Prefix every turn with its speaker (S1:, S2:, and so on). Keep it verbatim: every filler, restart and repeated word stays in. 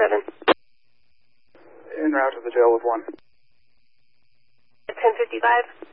S1: seven.
S2: En route to the tail with one.
S1: ten fifty-five.